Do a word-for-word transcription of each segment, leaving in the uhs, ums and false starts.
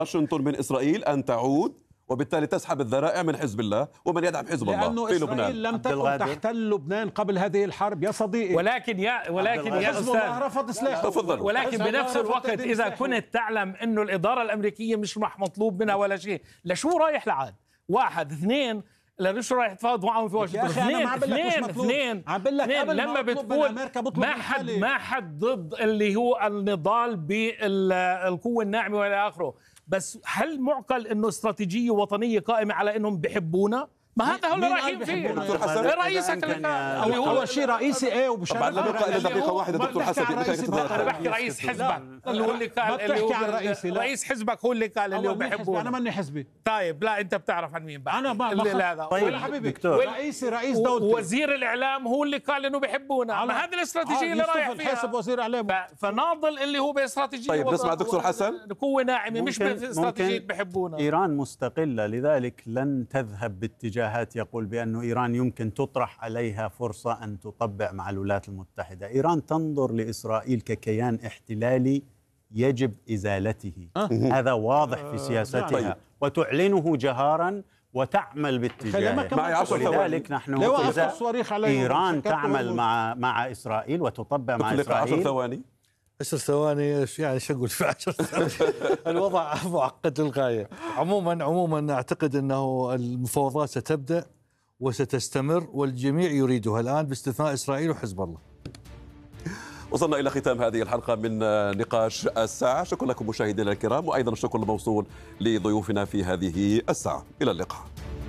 واشنطن من إسرائيل أن تعود، وبالتالي تسحب الذرائع من حزب الله ومن يدعم حزب الله لأنه في إسرائيل لبنان. لم تكن تحتل لبنان قبل هذه الحرب يا صديقي. ولكن يا ولكن يا حزب الله رفض سلاحه. تفضل. ولكن بنفس الوقت إذا كنت تعلم إنه الإدارة الأمريكية مش راح مطلوب منها ولا شيء، لشو رايح لعاد؟ واحد اثنين ليش رايح تفاوض معهم في واشنطن؟ اثنين اثنين اثنين عم بقول لك لما بتقول ما حد ما حد ضد اللي هو النضال بالقوة الناعمة والى آخره، بس هل معقل انه استراتيجية وطنية قائمة على انهم بحبونا؟ ما هذا هو اللي رايحين فيه. دكتور حسن رئيسك اللي هو اول شيء رئيسي ايه وبشرف. طبعا لا نبقى الا دقيقة واحدة دكتور حسن. انا بحكي رئيس حزبك اللي هو اللي قال اللي هو رئيس حزبك هو اللي قال اللي هو بحبونا. انا ماني حزبي. طيب لا انت بتعرف عن مين بحكي. انا ما لا طيب حبيبي رئيسي رئيس دولتي ووزير الاعلام هو اللي قال انه بحبونا. ما هذه الاستراتيجيه اللي رايح فيها حسب وزير اعلام. فناضل اللي هو باستراتيجيه. طيب نسمع دكتور حسن. قوة ناعمة مش باستراتيجيه بحبونا. ايران مستقلة، لذلك لن تذهب باتجاهات يقول بأنه إيران يمكن تطرح عليها فرصة أن تطبع مع الولايات المتحدة. إيران تنظر لإسرائيل ككيان احتلالي يجب إزالته. أه. هذا واضح في سياستها. طيب. وتعلنه جهارا وتعمل باتجاهه. معي عشر ولذلك نحن إذا إيران تعمل مع مع إسرائيل وتطبع مع إسرائيل. عشر ثواني عشر ثواني يعني شو اقول في عشر ثواني. الوضع معقد للغاية. عموما عموما أعتقد أنه المفاوضات ستبدأ وستستمر والجميع يريدها الآن باستثناء إسرائيل وحزب الله. وصلنا إلى ختام هذه الحلقة من نقاش الساعة. شكرا لكم مشاهدينا الكرام، وأيضا الشكر الموصول لضيوفنا في هذه الساعة. إلى اللقاء.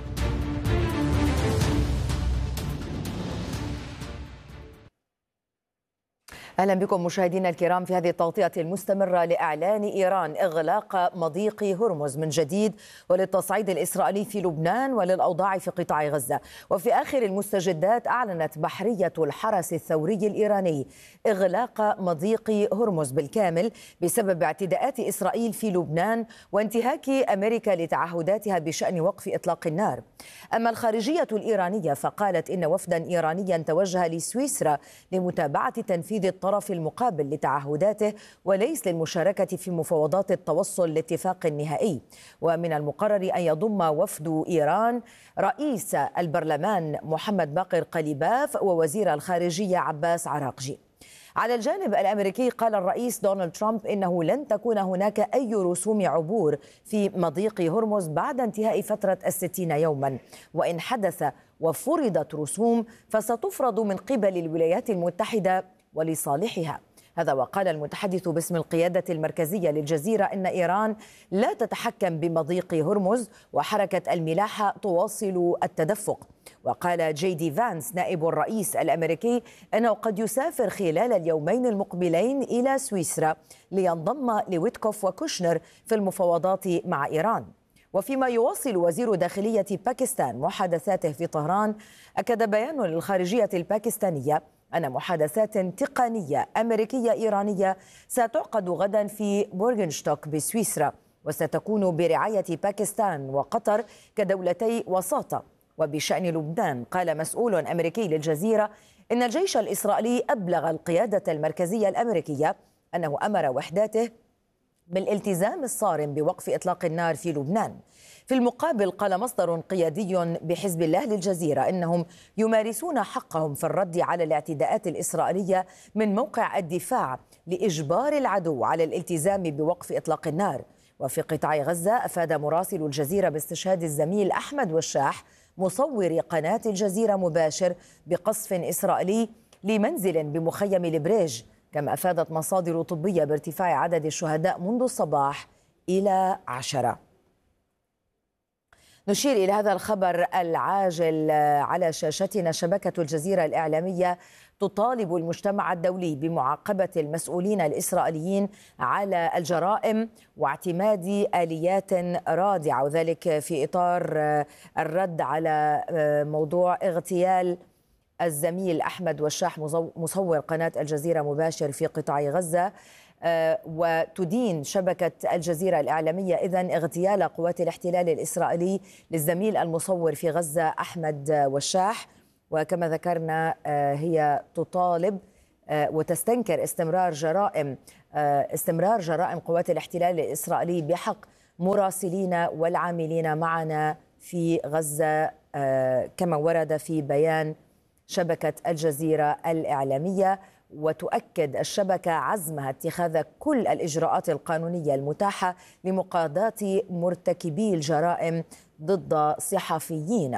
أهلا بكم مشاهدينا الكرام في هذه التغطية المستمرة لإعلان إيران إغلاق مضيق هرمز من جديد وللتصعيد الإسرائيلي في لبنان وللأوضاع في قطاع غزة. وفي آخر المستجدات أعلنت بحرية الحرس الثوري الإيراني إغلاق مضيق هرمز بالكامل بسبب اعتداءات إسرائيل في لبنان وانتهاك أمريكا لتعهداتها بشأن وقف إطلاق النار. أما الخارجية الإيرانية فقالت إن وفدا إيرانيا توجه لسويسرا لمتابعة تنفيذ الطرف المقابل لتعهداته وليس للمشاركة في مفاوضات التوصل لاتفاق نهائي. ومن المقرر أن يضم وفد إيران رئيس البرلمان محمد باقر قليباف ووزير الخارجية عباس عراقجي. على الجانب الأمريكي قال الرئيس دونالد ترامب إنه لن تكون هناك أي رسوم عبور في مضيق هرمز بعد انتهاء فترة الستين يوما، وإن حدث وفرضت رسوم فستفرض من قبل الولايات المتحدة ولصالحها. هذا وقال المتحدث باسم القيادة المركزية للجزيرة إن إيران لا تتحكم بمضيق هرمز وحركة الملاحة تواصل التدفق. وقال جي دي فانس نائب الرئيس الأمريكي أنه قد يسافر خلال اليومين المقبلين إلى سويسرا لينضم لويتكوف وكوشنر في المفاوضات مع إيران. وفيما يواصل وزير داخلية باكستان محادثاته في طهران، أكد بيان للخارجية الباكستانية أن محادثات تقنية أمريكية إيرانية ستعقد غدا في بورغنشتوك بسويسرا، وستكون برعاية باكستان وقطر كدولتي وساطة. وبشأن لبنان قال مسؤول أمريكي للجزيرة إن الجيش الإسرائيلي أبلغ القيادة المركزية الأمريكية أنه أمر وحداته بالالتزام الصارم بوقف إطلاق النار في لبنان. في المقابل قال مصدر قيادي بحزب الله للجزيرة إنهم يمارسون حقهم في الرد على الاعتداءات الإسرائيلية من موقع الدفاع لإجبار العدو على الالتزام بوقف إطلاق النار. وفي قطاع غزة أفاد مراسل الجزيرة باستشهاد الزميل أحمد وشاح مصور قناة الجزيرة مباشر بقصف إسرائيلي لمنزل بمخيم البريج، كما أفادت مصادر طبية بارتفاع عدد الشهداء منذ الصباح إلى عشرة. نشير إلى هذا الخبر العاجل على شاشتنا. شبكة الجزيرة الإعلامية تطالب المجتمع الدولي بمعاقبة المسؤولين الإسرائيليين على الجرائم واعتماد آليات رادعة، وذلك في إطار الرد على موضوع اغتيال الزميل أحمد وشاح مصور قناة الجزيرة مباشر في قطاع غزة. وتدين شبكة الجزيرة الإعلامية إذن اغتيال قوات الاحتلال الإسرائيلي للزميل المصور في غزة أحمد وشاح. وكما ذكرنا هي تطالب وتستنكر استمرار جرائم استمرار جرائم قوات الاحتلال الإسرائيلي بحق مراسلين والعاملين معنا في غزة كما ورد في بيان شبكة الجزيرة الإعلامية. وتؤكد الشبكة عزمها اتخاذ كل الإجراءات القانونية المتاحة لمقاضاة مرتكبي الجرائم ضد صحفيين.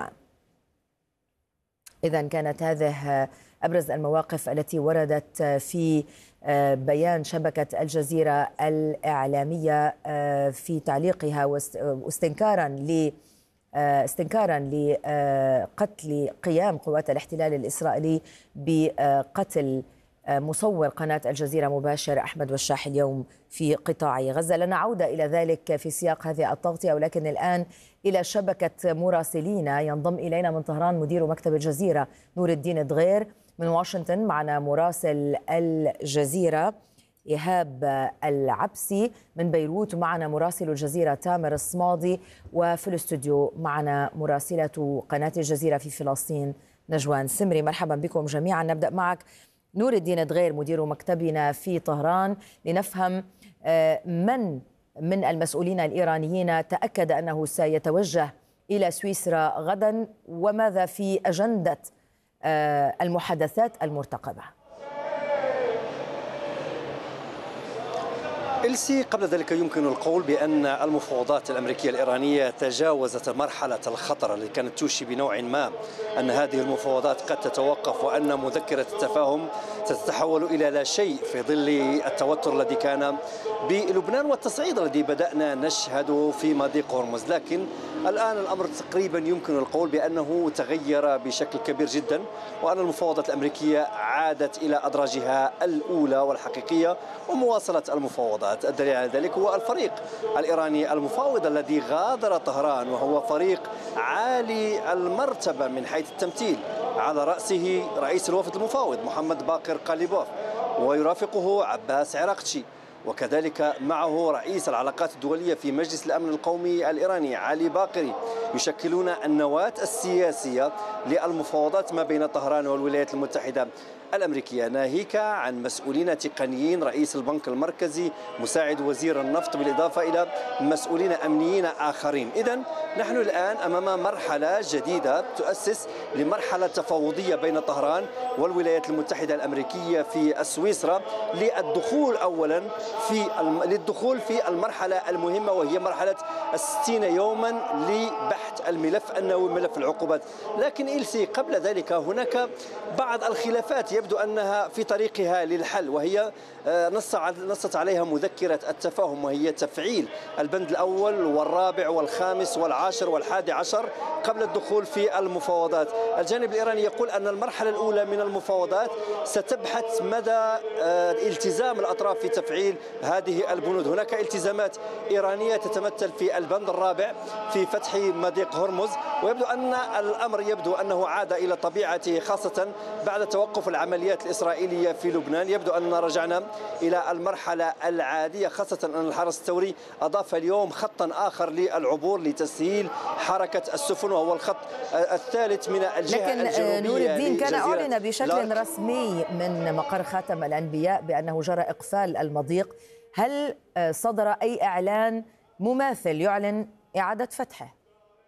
إذن كانت هذه أبرز المواقف التي وردت في بيان شبكة الجزيرة الإعلامية في تعليقها واستنكارا ل استنكارا لقتل قيام قوات الاحتلال الإسرائيلي بقتل مصور قناة الجزيرة مباشر أحمد وشاح اليوم في قطاع غزة. لن نعود إلى ذلك في سياق هذه التغطية، ولكن الآن إلى شبكة مراسلين. ينضم إلينا من طهران مدير مكتب الجزيرة نور الدين دغير. من واشنطن معنا مراسل الجزيرة إيهاب العبسي. من بيروت معنا مراسل الجزيرة تامر الصمادي. وفي الاستوديو معنا مراسلة قناة الجزيرة في فلسطين نجوان سمري. مرحبا بكم جميعا. نبدأ معك نور الدين دغير مدير مكتبنا في طهران لنفهم من من المسؤولين الإيرانيين تأكد أنه سيتوجه إلى سويسرا غدا، وماذا في أجندة المحادثات المرتقبة؟ إلسي، قبل ذلك يمكن القول بأن المفاوضات الأمريكية الإيرانية تجاوزت مرحلة الخطر التي كانت توشي بنوع ما أن هذه المفاوضات قد تتوقف، وأن مذكرة التفاهم ستتحول إلى لا شيء في ظل التوتر الذي كان بلبنان والتصعيد الذي بدأنا نشهده في مضيق هرمز. لكن الآن الأمر تقريبا يمكن القول بأنه تغير بشكل كبير جدا، وأن المفاوضات الأمريكية عادت إلى أدراجها الأولى والحقيقية ومواصلة المفاوضات. الدليل على ذلك هو الفريق الإيراني المفاوض الذي غادر طهران، وهو فريق عالي المرتبة من حيث التمثيل، على رأسه رئيس الوفد المفاوض محمد باقر قاليبوف، ويرافقه عباس عراقتشي، وكذلك معه رئيس العلاقات الدولية في مجلس الأمن القومي الإيراني علي باقري، يشكلون النواة السياسية للمفاوضات ما بين طهران والولايات المتحدة الأمريكية، ناهيك عن مسؤولين تقنيين، رئيس البنك المركزي، مساعد وزير النفط، بالإضافة إلى مسؤولين أمنيين آخرين. إذن نحن الآن أمام مرحلة جديدة تؤسس لمرحلة تفاوضية بين طهران والولايات المتحدة الأمريكية في سويسرا للدخول أولا في للدخول في المرحلة المهمة، وهي مرحلة الستين يوما لبحث الملف النووي، ملف العقوبات. لكن إلسي، قبل ذلك هناك بعض الخلافات يبدو أنها في طريقها للحل، وهي نصت عليها مذكرة التفاهم، وهي تفعيل البند الأول والرابع والخامس والعاشر والحادي عشر قبل الدخول في المفاوضات. الجانب الإيراني يقول أن المرحلة الأولى من المفاوضات ستبحث مدى التزام الأطراف في تفعيل هذه البنود. هناك التزامات إيرانية تتمثل في البند الرابع في فتح مضيق هرمز، ويبدو أن الأمر يبدو أنه عاد إلى طبيعته، خاصة بعد توقف العمليات الإسرائيلية في لبنان. يبدو أننا رجعنا إلى المرحلة العادية، خاصة أن الحرس الثوري أضاف اليوم خطا آخر للعبور لتسهيل حركة السفن، وهو الخط الثالث من الجهة لكن الجنوبية. نور الدين، كان أعلن بشكل رسمي من مقر خاتم الأنبياء بأنه جرى إقفال المضيق. هل صدر أي إعلان مماثل يعلن إعادة فتحه؟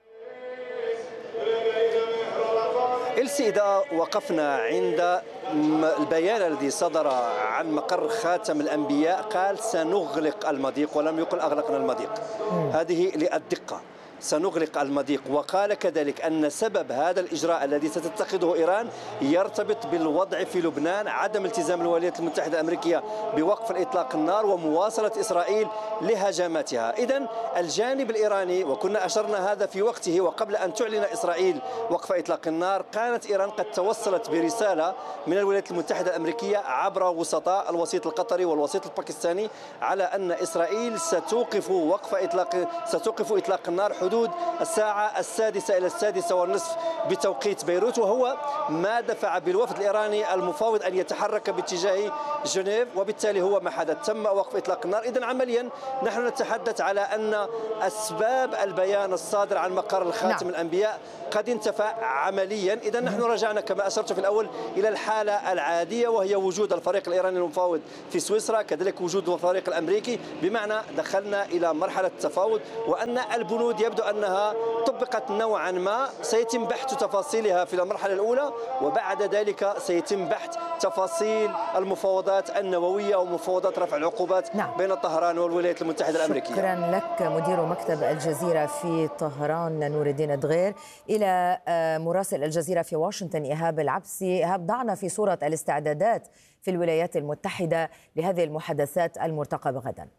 إلسي، إذا وقفنا عند البيان الذي صدر عن مقر خاتم الأنبياء، قال سنغلق المضيق، ولم يقل أغلقنا المضيق. هذه للدقة، سنغلق المضيق. وقال كذلك أن سبب هذا الإجراء الذي ستتخذه إيران يرتبط بالوضع في لبنان، عدم التزام الولايات المتحدة الأمريكية بوقف الإطلاق النار ومواصلة إسرائيل لهجماتها. إذن الجانب الإيراني، وكنا أشرنا هذا في وقته وقبل أن تعلن إسرائيل وقف إطلاق النار، كانت إيران قد توصلت برسالة من الولايات المتحدة الأمريكية عبر وسطاء الوسيط القطري والوسيط الباكستاني على أن إسرائيل ستوقف وقف إطلاق ستوقف إطلاق النار حدود الساعة السادسة إلى السادسة والنصف بتوقيت بيروت، وهو ما دفع بالوفد الإيراني المفاوض أن يتحرك باتجاه جنيف، وبالتالي هو ما حدث، تم وقف إطلاق النار. إذن عمليا نحن نتحدث على أن أسباب البيان الصادر عن مقر الخاتم نعم. الأنبياء قد انتفى عمليا. إذن نحن رجعنا كما أشرت في الأول إلى الحالة العادية، وهي وجود الفريق الإيراني المفاوض في سويسرا، كذلك وجود الفريق الأمريكي، بمعنى دخلنا إلى مرحلة التفاوض، وأن البنود يبدو أنها طبقت نوعا ما. سيتم بحث تفاصيلها في المرحلة الأولى، وبعد ذلك سيتم بحث تفاصيل المفاوضات النووية ومفاوضات رفع العقوبات نعم. بين طهران والولايات المتحدة الأمريكية. شكرا لك مدير مكتب الجزيرة في طهران نور الدين دغير. إلى مراسل الجزيرة في واشنطن إيهاب العبسي. إيهاب، ضعنا في صورة الاستعدادات في الولايات المتحدة لهذه المحادثات المرتقبة غدا.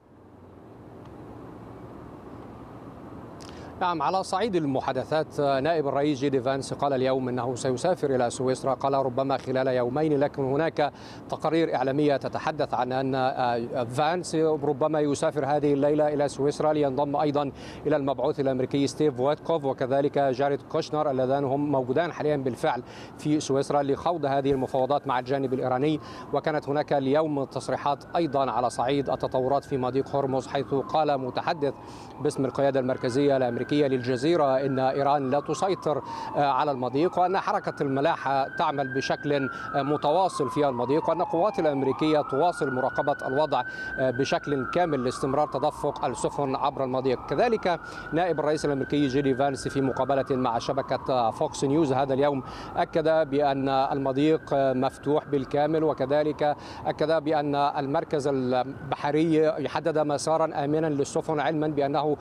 نعم، على صعيد المحادثات نائب الرئيس جي دي فانس قال اليوم أنه سيسافر إلى سويسرا، قال ربما خلال يومين، لكن هناك تقارير إعلامية تتحدث عن أن فانس ربما يسافر هذه الليلة إلى سويسرا لينضم أيضا إلى المبعوث الأمريكي ستيف ويتكوف وكذلك جاريد كوشنر اللذان هم موجودان حاليا بالفعل في سويسرا لخوض هذه المفاوضات مع الجانب الإيراني. وكانت هناك اليوم تصريحات أيضا على صعيد التطورات في مضيق هرمز، حيث قال متحدث باسم القيادة المركزية الأمريكية للجزيرة إن إيران لا تسيطر على المضيق، وأن حركة الملاحة تعمل بشكل متواصل في المضيق، وأن القوات الأمريكية تواصل مراقبة الوضع بشكل كامل لاستمرار تدفق السفن عبر المضيق. كذلك نائب الرئيس الأمريكي جي دي فانس في مقابلة مع شبكة فوكس نيوز هذا اليوم أكد بأن المضيق مفتوح بالكامل، وكذلك أكد بأن المركز البحري يحدد مسارا آمنا للسفن، علما بأنه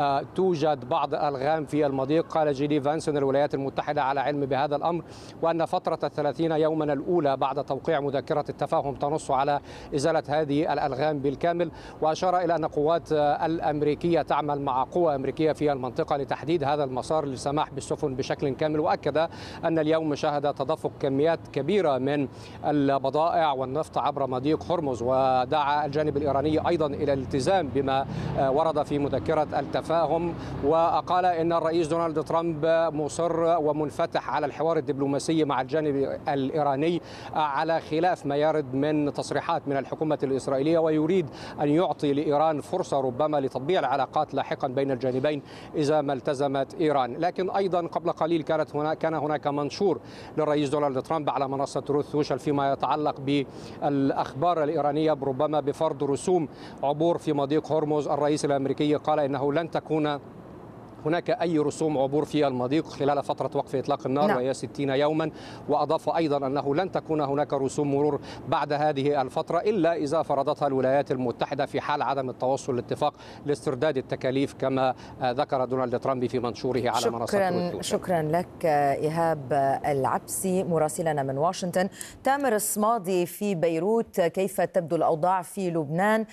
توجد بعض ألغام في المضيق. قال جي دي فانس أن الولايات المتحدة على علم بهذا الأمر، وأن فترة الثلاثين يوما الأولى بعد توقيع مذكرة التفاهم تنص على إزالة هذه الألغام بالكامل. وأشار إلى أن القوات الأمريكية تعمل مع قوى أمريكية في المنطقة لتحديد هذا المسار للسماح بالسفن بشكل كامل. وأكد أن اليوم شهد تدفق كميات كبيرة من البضائع والنفط عبر مضيق هرمز، ودعا الجانب الإيراني أيضا إلى الالتزام بما ورد في مذكرة التفاهم. وقال إن الرئيس دونالد ترامب مصر ومنفتح على الحوار الدبلوماسي مع الجانب الإيراني على خلاف ما يرد من تصريحات من الحكومة الإسرائيلية، ويريد أن يعطي لإيران فرصة ربما لتطبيع العلاقات لاحقا بين الجانبين إذا ما التزمت إيران. لكن أيضا قبل قليل كانت هناك كان هناك منشور للرئيس دونالد ترامب على منصة تروث سوشيال فيما يتعلق بالأخبار الإيرانية بربما بفرض رسوم عبور في مضيق هرمز. الرئيس الأمريكي قال إنه لن تكون هناك أي رسوم عبور في المضيق خلال فترة وقف إطلاق النار نعم. وهي ستين يوما. وأضاف أيضا أنه لن تكون هناك رسوم مرور بعد هذه الفترة إلا إذا فرضتها الولايات المتحدة في حال عدم التوصل لاتفاق لاسترداد التكاليف، كما ذكر دونالد ترامب في منشوره على منصة شكرا, شكرا لك إيهاب العبسي مراسلنا من واشنطن. تامر الصمادي في بيروت، كيف تبدو الأوضاع في لبنان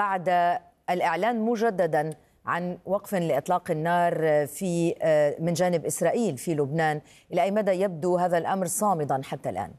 بعد الإعلان مجددا عن وقف لإطلاق النار في من جانب إسرائيل في لبنان؟ إلى أي مدى يبدو هذا الأمر صامدا حتى الآن؟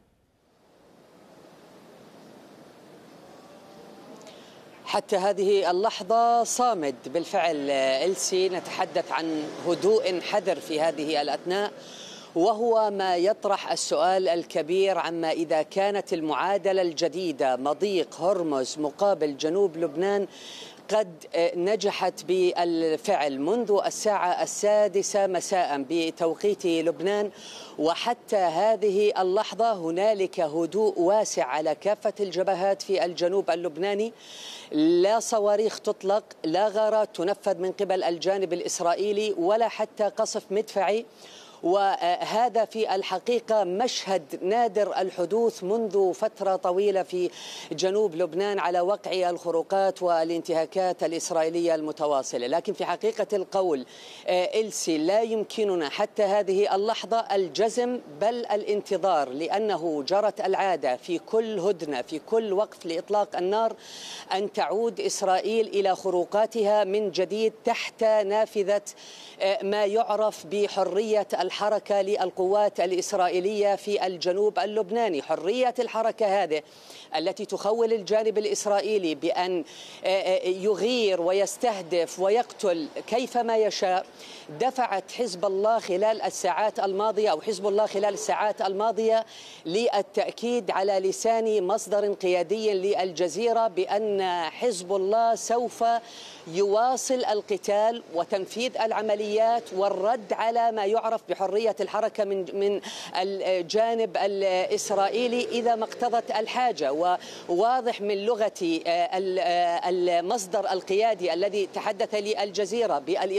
حتى هذه اللحظة صامد بالفعل إلسي. نتحدث عن هدوء حذر في هذه الأثناء، وهو ما يطرح السؤال الكبير عما إذا كانت المعادلة الجديدة مضيق هرمز مقابل جنوب لبنان قد نجحت بالفعل منذ الساعة السادسة مساء بتوقيت لبنان، وحتى هذه اللحظة هنالك هدوء واسع على كافة الجبهات في الجنوب اللبناني. لا صواريخ تطلق، لا غارات تنفذ من قبل الجانب الإسرائيلي، ولا حتى قصف مدفعي. وهذا في الحقيقة مشهد نادر الحدوث منذ فترة طويلة في جنوب لبنان على وقع الخروقات والانتهاكات الإسرائيلية المتواصلة. لكن في حقيقة القول إلسي لا يمكننا حتى هذه اللحظة الجزم بل الانتظار، لأنه جرت العادة في كل هدنة في كل وقف لإطلاق النار أن تعود إسرائيل إلى خروقاتها من جديد تحت نافذة ما يعرف بحرية الحركة للقوات الإسرائيلية في الجنوب اللبناني. حرية الحركة هذه التي تخول الجانب الإسرائيلي بأن يغير ويستهدف ويقتل كيفما يشاء دفعت حزب الله خلال الساعات الماضية أو حزب الله خلال الساعات الماضية للتأكيد على لسان مصدر قيادي للجزيرة بأن حزب الله سوف يواصل القتال وتنفيذ العمليات والرد على ما يعرف بحرية الحركة من من الجانب الإسرائيلي إذا ما اقتضت الحاجة. وواضح من لغة المصدر القيادي الذي تحدث للجزيرة